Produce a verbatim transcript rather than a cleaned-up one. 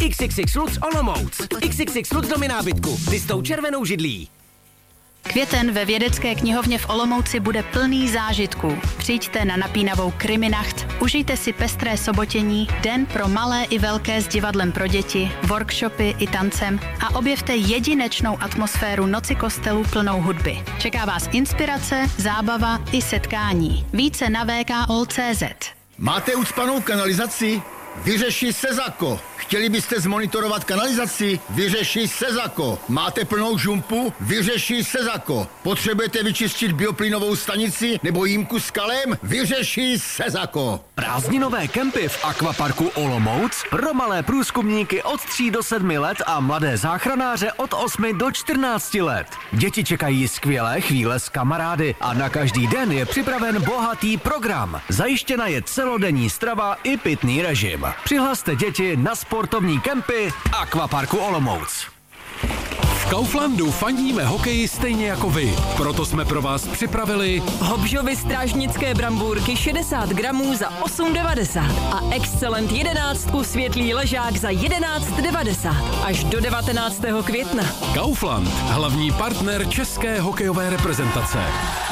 iks iks iks Lutz Olomouc. iks iks iks Lutz domy nábytku. Ty s tou červenou židlí. Květen ve vědecké knihovně v Olomouci bude plný zážitků. Přijďte na napínavou Krimi-nacht, užijte si pestré sobotění, den pro malé i velké s divadlem pro děti, workshopy i tancem a objevte jedinečnou atmosféru noci kostelů plnou hudby. Čeká vás inspirace, zábava i setkání. Více na w k o l tečka c z. Máte ucpanou kanalizaci? Vyřeší Sezako. Chtěli byste zmonitorovat kanalizaci? Vyřeší Sezako. Máte plnou žumpu? Vyřeší Sezako. Potřebujete vyčistit bioplynovou stanici nebo jímku s kalem? Vyřeší Sezako. Prázdninové kempy v Aquaparku Olomouc pro malé průzkumníky od tří do sedmi let a mladé záchranáře od osmi do čtrnácti let. Děti čekají skvělé chvíle s kamarády a na každý den je připraven bohatý program. Zajištěna je celodenní strava i pitný režim. Přihlaste děti na sportovní kempy Aquaparku Olomouc. V Kauflandu fandíme hokeji stejně jako vy. Proto jsme pro vás připravili Hobžovy strážnické brambůrky šedesát gramů za osm devadesát a Excellent jedenáctku světlý ležák za jedenáct devadesát až do devatenáctého května. Kaufland, hlavní partner české hokejové reprezentace.